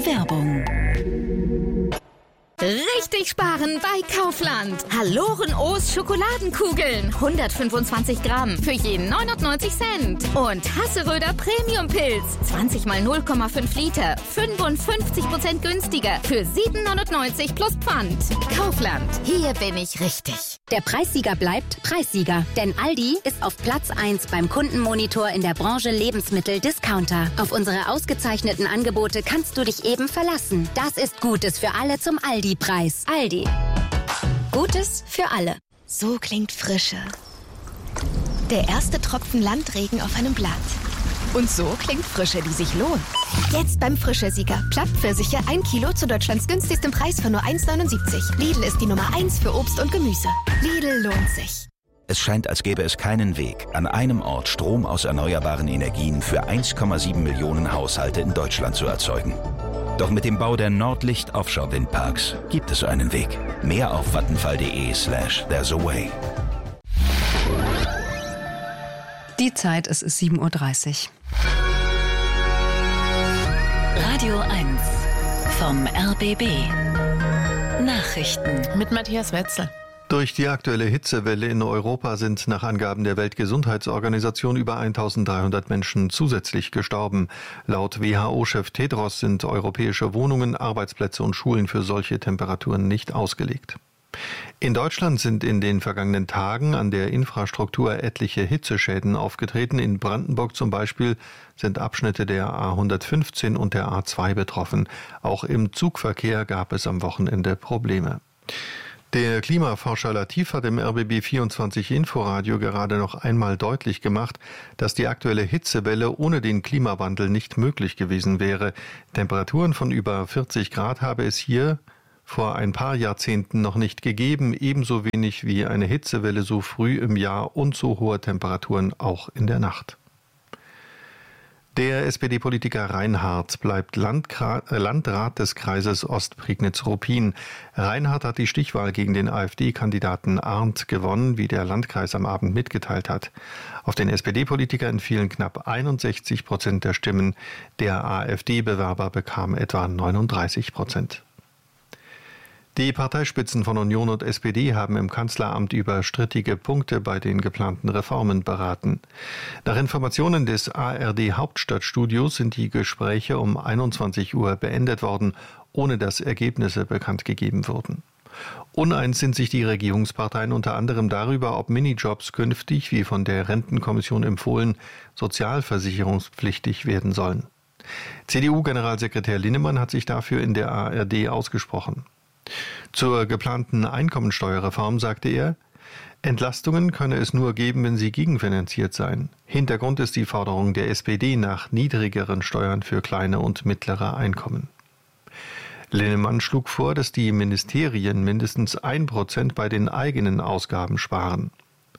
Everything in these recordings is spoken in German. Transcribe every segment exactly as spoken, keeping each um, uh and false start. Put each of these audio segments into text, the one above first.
Werbung. Richtig sparen bei Kaufland. Haloren O's Schokoladenkugeln. hundertfünfundzwanzig Gramm für jeden neunundneunzig Cent. Und Hasseröder Premium Pilz. zwanzig mal null Komma fünf Liter. fünfundfünfzig Prozent günstiger für sieben neunundneunzig plus Pfand. Kaufland. Hier bin ich richtig. Der Preissieger bleibt Preissieger. Denn Aldi ist auf Platz eins beim Kundenmonitor in der Branche Lebensmittel-Discounter. Auf unsere ausgezeichneten Angebote kannst du dich eben verlassen. Das ist Gutes für alle zum Aldi. Preis. Aldi. Gutes für alle. So klingt Frische. Der erste Tropfen Landregen auf einem Blatt. Und so klingt Frische, die sich lohnt. Jetzt beim Frische-Sieger. Plattpfirsiche ein Kilo zu Deutschlands günstigstem Preis von nur eins neunundsiebzig. Lidl ist die Nummer eins für Obst und Gemüse. Lidl lohnt sich. Es scheint, als gäbe es keinen Weg, an einem Ort Strom aus erneuerbaren Energien für eins Komma sieben Millionen Haushalte in Deutschland zu erzeugen. Doch mit dem Bau der Nordlicht Offshore Windparks gibt es einen Weg. Mehr auf vattenfall.de slash there's a way. Die Zeit, es ist sieben Uhr dreißig. Radio eins vom R B B. Nachrichten mit Matthias Wetzel. Durch die aktuelle Hitzewelle in Europa sind nach Angaben der Weltgesundheitsorganisation über eintausenddreihundert Menschen zusätzlich gestorben. Laut W H O-Chef Tedros sind europäische Wohnungen, Arbeitsplätze und Schulen für solche Temperaturen nicht ausgelegt. In Deutschland sind in den vergangenen Tagen an der Infrastruktur etliche Hitzeschäden aufgetreten. In Brandenburg zum Beispiel sind Abschnitte der A hundertfünfzehn und der A zwei betroffen. Auch im Zugverkehr gab es am Wochenende Probleme. Der Klimaforscher Latif hat im R B B vierundzwanzig Inforadio gerade noch einmal deutlich gemacht, dass die aktuelle Hitzewelle ohne den Klimawandel nicht möglich gewesen wäre. Temperaturen von über vierzig Grad habe es hier vor ein paar Jahrzehnten noch nicht gegeben, ebenso wenig wie eine Hitzewelle so früh im Jahr und so hohe Temperaturen auch in der Nacht. Der S P D-Politiker Reinhardt bleibt Landgra- Landrat des Kreises Ostprignitz-Ruppin. Reinhardt hat die Stichwahl gegen den AfD-Kandidaten Arndt gewonnen, wie der Landkreis am Abend mitgeteilt hat. Auf den S P D-Politiker entfielen knapp einundsechzig Prozent der Stimmen. Der AfD-Bewerber bekam etwa neununddreißig Prozent. Die Parteispitzen von Union und S P D haben im Kanzleramt über strittige Punkte bei den geplanten Reformen beraten. Nach Informationen des A R D-Hauptstadtstudios sind die Gespräche um einundzwanzig Uhr beendet worden, ohne dass Ergebnisse bekannt gegeben wurden. Uneins sind sich die Regierungsparteien unter anderem darüber, ob Minijobs künftig, wie von der Rentenkommission empfohlen, sozialversicherungspflichtig werden sollen. C D U-Generalsekretär Linnemann hat sich dafür in der A R D ausgesprochen. Zur geplanten Einkommensteuerreform sagte er, Entlastungen könne es nur geben, wenn sie gegenfinanziert seien. Hintergrund ist die Forderung der S P D nach niedrigeren Steuern für kleine und mittlere Einkommen. Linnemann schlug vor, dass die Ministerien mindestens ein Prozent bei den eigenen Ausgaben sparen.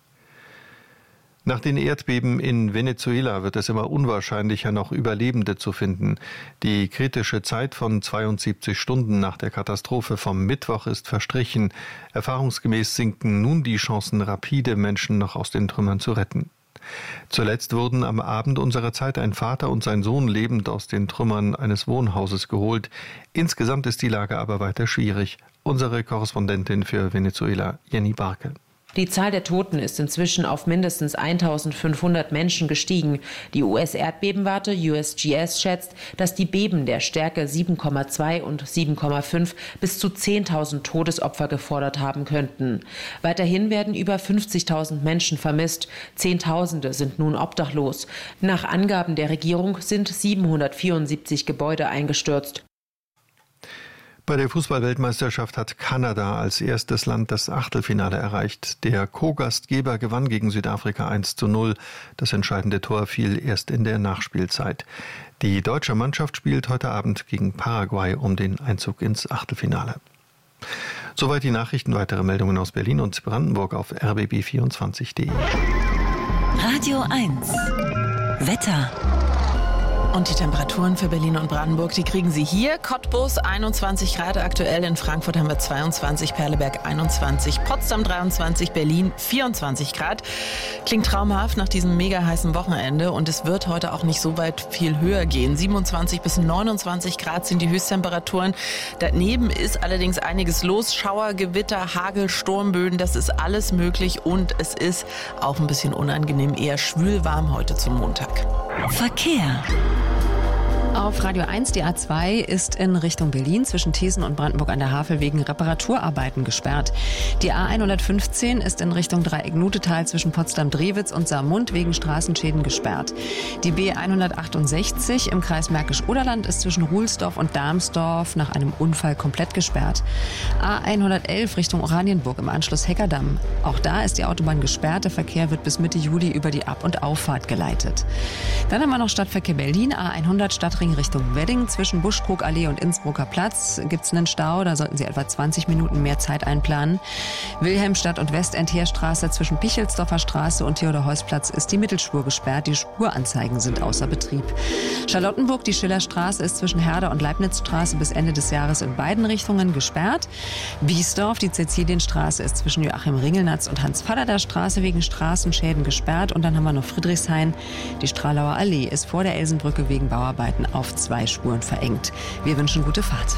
Nach den Erdbeben in Venezuela wird es immer unwahrscheinlicher, noch Überlebende zu finden. Die kritische Zeit von zweiundsiebzig Stunden nach der Katastrophe vom Mittwoch ist verstrichen. Erfahrungsgemäß sinken nun die Chancen rapide, Menschen noch aus den Trümmern zu retten. Zuletzt wurden am Abend unserer Zeit ein Vater und sein Sohn lebend aus den Trümmern eines Wohnhauses geholt. Insgesamt ist die Lage aber weiter schwierig. Unsere Korrespondentin für Venezuela, Jenny Barke. Die Zahl der Toten ist inzwischen auf mindestens eintausendfünfhundert Menschen gestiegen. Die U S-Erdbebenwarte U S G S schätzt, dass die Beben der Stärke sieben Komma zwei und sieben Komma fünf bis zu zehntausend Todesopfer gefordert haben könnten. Weiterhin werden über fünfzigtausend Menschen vermisst. Zehntausende sind nun obdachlos. Nach Angaben der Regierung sind siebenhundertvierundsiebzig Gebäude eingestürzt. Bei der Fußball-Weltmeisterschaft hat Kanada als erstes Land das Achtelfinale erreicht. Der Co-Gastgeber gewann gegen Südafrika eins zu null. Das entscheidende Tor fiel erst in der Nachspielzeit. Die deutsche Mannschaft spielt heute Abend gegen Paraguay um den Einzug ins Achtelfinale. Soweit die Nachrichten. Weitere Meldungen aus Berlin und Brandenburg auf r b b vierundzwanzig punkt d e. Radio eins Wetter. Und die Temperaturen für Berlin und Brandenburg, die kriegen Sie hier. Cottbus einundzwanzig Grad aktuell, in Frankfurt haben wir zweiundzwanzig, Perleberg einundzwanzig, Potsdam dreiundzwanzig, Berlin vierundzwanzig Grad. Klingt traumhaft nach diesem mega heißen Wochenende und es wird heute auch nicht so weit viel höher gehen. siebenundzwanzig bis neunundzwanzig Grad sind die Höchsttemperaturen. Daneben ist allerdings einiges los. Schauer, Gewitter, Hagel, Sturmböen, das ist alles möglich und es ist auch ein bisschen unangenehm, eher schwülwarm heute zum Montag. Verkehr. Auf Radio eins, die A zwei ist in Richtung Berlin zwischen Thesen und Brandenburg an der Havel wegen Reparaturarbeiten gesperrt. Die A hundertfünfzehn ist in Richtung Dreieck-Nutetal zwischen Potsdam-Drewitz und Saarmund wegen Straßenschäden gesperrt. Die B hundertachtundsechzig im Kreis Märkisch-Oderland ist zwischen Ruhlsdorf und Darmsdorf nach einem Unfall komplett gesperrt. A hundertelf Richtung Oranienburg im Anschluss Heckerdamm. Auch da ist die Autobahn gesperrt. Der Verkehr wird bis Mitte Juli über die Ab- und Auffahrt geleitet. Dann haben wir noch Stadtverkehr Berlin, A hundert Stadtring Richtung Wedding. Zwischen Buschkrugallee und Innsbrucker Platz gibt es einen Stau. Da sollten Sie etwa zwanzig Minuten mehr Zeit einplanen. Wilhelmstadt und Westendheerstraße zwischen Pichelsdorfer Straße und Theodor-Heuss-Platz ist die Mittelspur gesperrt. Die Spuranzeigen sind außer Betrieb. Charlottenburg, die Schillerstraße ist zwischen Herder und Leibnizstraße bis Ende des Jahres in beiden Richtungen gesperrt. Biesdorf, die Cäcilienstraße ist zwischen Joachim Ringelnatz und Hans-Fallada Straße wegen Straßenschäden gesperrt. Und dann haben wir noch Friedrichshain. Die Stralauer Allee ist vor der Elsenbrücke wegen Bauarbeiten auf zwei Spuren verengt. Wir wünschen gute Fahrt.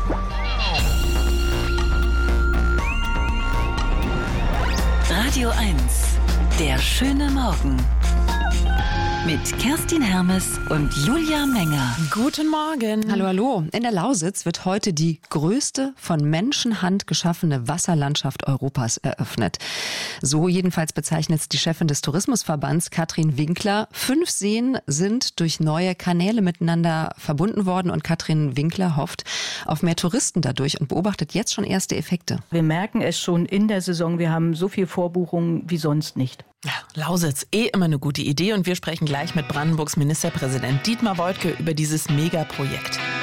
Radio eins, der schöne Morgen. Mit Kerstin Hermes und Julia Menger. Guten Morgen. Hallo, hallo. In der Lausitz wird heute die größte von Menschenhand geschaffene Wasserlandschaft Europas eröffnet. So jedenfalls bezeichnet es die Chefin des Tourismusverbands, Katrin Winkler. Fünf Seen sind durch neue Kanäle miteinander verbunden worden und Katrin Winkler hofft auf mehr Touristen dadurch und beobachtet jetzt schon erste Effekte. Wir merken es schon in der Saison, wir haben so viel Vorbuchungen wie sonst nicht. Ja, Lausitz, eh immer eine gute Idee und wir sprechen gleich mit Brandenburgs Ministerpräsident Dietmar Woidke über dieses Megaprojekt.